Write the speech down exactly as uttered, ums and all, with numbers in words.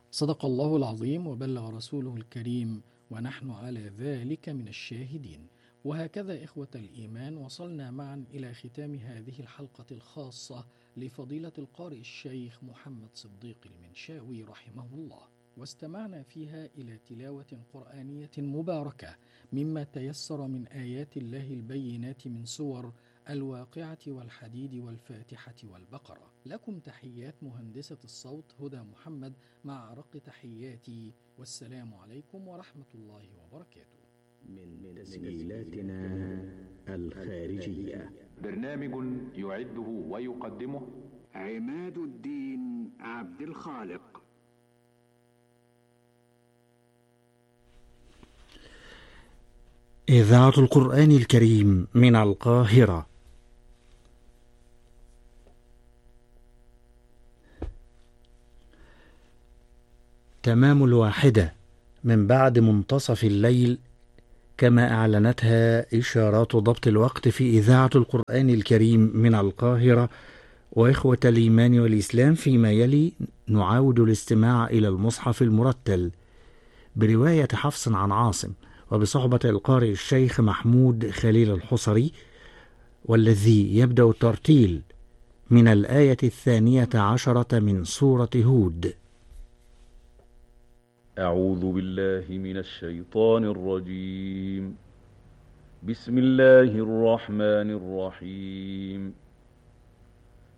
صدق الله العظيم وبلغ رسوله الكريم، ونحن على ذلك من الشاهدين. وهكذا إخوة الإيمان، وصلنا معا إلى ختام هذه الحلقة الخاصة لفضيلة القارئ الشيخ محمد صديق المنشاوي رحمه الله، واستمعنا فيها إلى تلاوة قرآنية مباركة مما تيسر من آيات الله البينات من سور الواقعة والحديد والفاتحة والبقرة. لكم تحيات مهندسة الصوت هدى محمد مع أرق تحياتي، والسلام عليكم ورحمة الله وبركاته. من تسجيلاتنا الخارجية. برنامج يعده ويقدمه عماد الدين عبد الخالق. إذاعة القرآن الكريم من القاهرة. تمام الواحدة من بعد منتصف الليل، كما أعلنتها إشارات ضبط الوقت في إذاعة القرآن الكريم من القاهرة. وإخوة الإيمان والإسلام، فيما يلي نعاود الاستماع إلى المصحف المرتل برواية حفص عن عاصم، وبصحبة القارئ الشيخ محمود خليل الحصري، والذي يبدأ الترتيل من الآية الثانية عشرة من سورة هود. أعوذ بالله من الشيطان الرجيم. بسم الله الرحمن الرحيم.